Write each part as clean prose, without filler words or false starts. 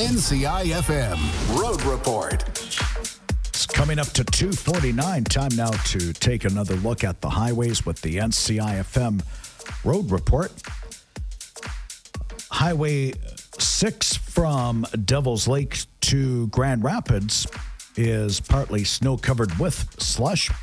NCIFM Road Report. It's coming up to 2:49. Time now to take another look at the highways with the NCIFM Road Report. Highway 6 from Devil's Lake to Grand Rapids is partly snow-covered with slush.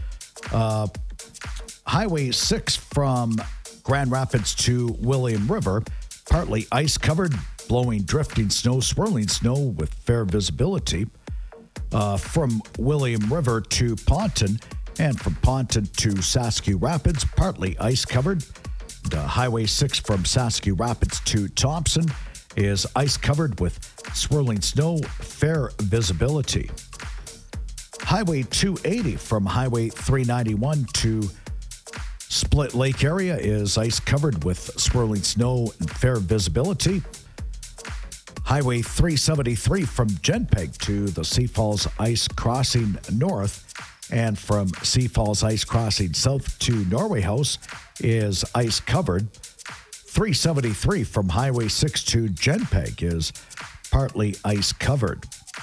Highway 6 from Grand Rapids to William River, partly ice-covered, blowing, drifting snow, swirling snow with fair visibility. From William River to Ponton, and from Ponton to Saskia Rapids, partly ice-covered. Highway 6 from Saskia Rapids to Thompson is ice-covered with swirling snow, fair visibility. Highway 280 from Highway 391 to Split Lake area is ice-covered with swirling snow and fair visibility. Highway 373 from Genpeg to the Sea Falls Ice Crossing North and from Sea Falls Ice Crossing South to Norway House is ice-covered. 373 from Highway 6 to Genpeg is partly ice-covered.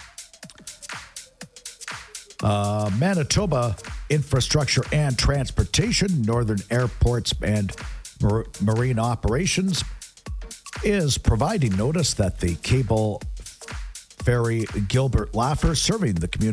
Manitoba Infrastructure and Transportation, Northern Airports and Marine Operations is providing notice that the cable ferry Gilbert Laffer serving the community